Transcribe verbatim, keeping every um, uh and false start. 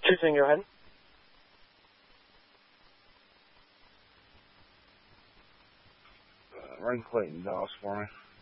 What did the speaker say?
Tuesday, go ahead. Uh, ring Clayton Doss for me.